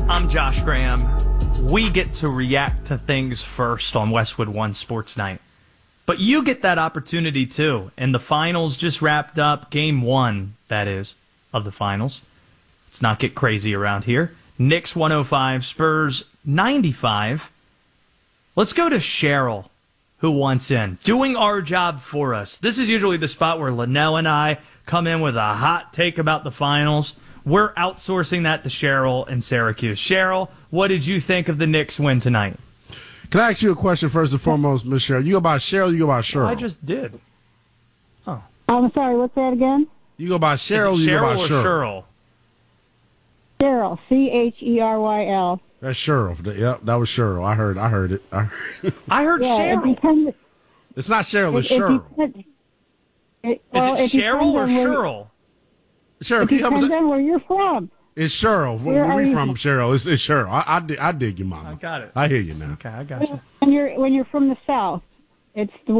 I'm Josh Graham. We get to react to things first on Westwood One Sports Night. But you get that opportunity too. And the finals just wrapped up. Game 1, that is, of the finals. Let's not get crazy around here. Knicks 105, Spurs 95. Let's go to Cheryl, who wants in. Doing our job for us. This is usually the spot where Linnell and I come in with a hot take about the finals. We're outsourcing that to Cheryl in Syracuse. Cheryl, what did you think of the Knicks win tonight? Can I ask you a question first and foremost, Miss Cheryl? You go by Cheryl, you go by Cheryl? I just did. Oh. I'm sorry, what's that again? You go by Cheryl, you go by Cheryl? Cheryl, Cheryl. That's Cheryl. Yep, that was Cheryl. I heard it. I heard Cheryl. It's not Cheryl, it's Cheryl. Is it Cheryl or Cheryl? Cheryl, it depends on where you're from. It's Cheryl. Where we from, Cheryl? It's Cheryl. I dig you, Mama. I got it. I hear you now. Okay, I got you. When you're from the South, it's the